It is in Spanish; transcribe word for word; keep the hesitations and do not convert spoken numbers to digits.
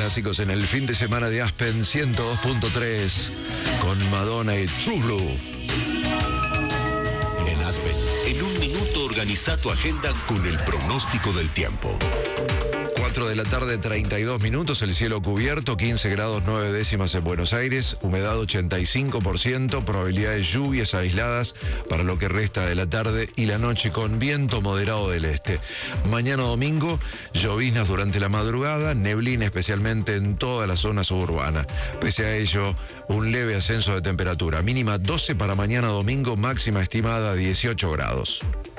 clásicos en el fin de semana de Aspen ciento dos punto tres con Madonna y True Blue. En Aspen, en un minuto organiza tu agenda con el pronóstico del tiempo. cuatro de la tarde, treinta y dos minutos, el cielo cubierto, quince grados nueve décimas en Buenos Aires, humedad ochenta y cinco por ciento, probabilidad de lluvias aisladas para lo que resta de la tarde y la noche con viento moderado del este. Mañana domingo, lloviznas durante la madrugada, neblina especialmente en toda la zona suburbana. Pese a ello, un leve ascenso de temperatura, mínima doce para mañana domingo, máxima estimada dieciocho grados.